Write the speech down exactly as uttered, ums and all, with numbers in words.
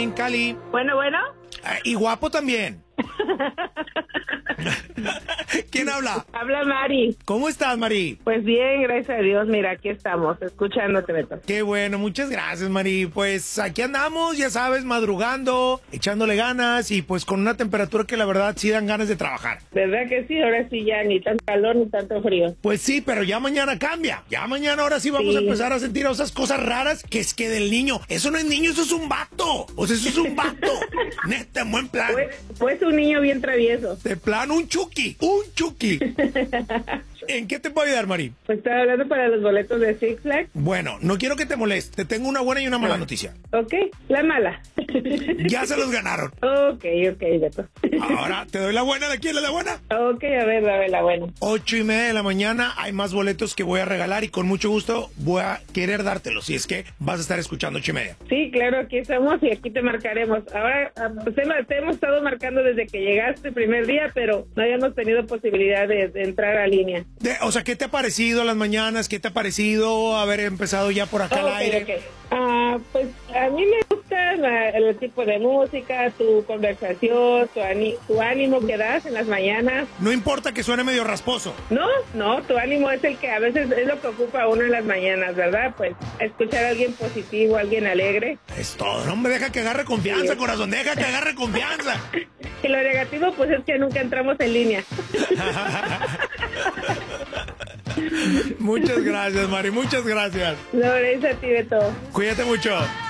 en Cali. Bueno, bueno. Ah, y guapo también. ¿Quién habla? Habla Mari. ¿Cómo estás, Mari? Pues bien, gracias a Dios. Mira, aquí estamos, escuchándote, Beto. Qué bueno, muchas gracias, Mari. Pues aquí andamos, ya sabes, madrugando, echándole ganas y pues con una temperatura que la verdad sí dan ganas de trabajar. ¿Verdad que sí? Ahora sí ya ni tanto calor ni tanto frío. Pues sí, pero ya mañana cambia. Ya mañana ahora sí vamos Sí. a empezar a sentir esas cosas raras que es que del niño. Eso no es niño, eso es un vato. O sea, eso es un vato. Neta, en buen plan. Pues, pues un niño bien travieso. De plan, un Chucky. Un Chucky. ¿En qué te puedo ayudar, Mari? Pues estaba hablando para los boletos de Six Flags. Bueno, no quiero que te moleste. Te tengo una buena y una mala noticia. Ok, la mala. Ya se los ganaron. Ok, ok, Beto. Ahora, ¿te doy la buena? ¿De quién es la buena? Ok, a ver, a ver, la buena. Ocho y media de la mañana hay más boletos que voy a regalar y con mucho gusto voy a querer dártelos. Si es que vas a estar escuchando ocho y media. Sí, claro, aquí estamos y aquí te marcaremos. Ahora, ah, pues te, te hemos estado marcando desde que llegaste el primer día, pero no habíamos tenido posibilidad de, de entrar a línea. De- o sea, ¿qué te ha parecido las mañanas? ¿Qué te ha parecido haber empezado ya por acá al Ok, aire? ok. Ah, pues a mí me gusta la- el tipo de música, tu conversación, tu, ani- tu ánimo que das en las mañanas. No importa que suene medio rasposo. No, no, tu ánimo es el que a veces es lo que ocupa a uno en las mañanas, ¿verdad? Pues escuchar a alguien positivo, alguien alegre. Es todo, no me deja que agarre confianza, Sí. corazón, deja que agarre confianza. Y lo negativo, pues es que nunca entramos en línea. Muchas gracias, Mari, muchas gracias. No, gracias a ti de todo. Cuídate mucho.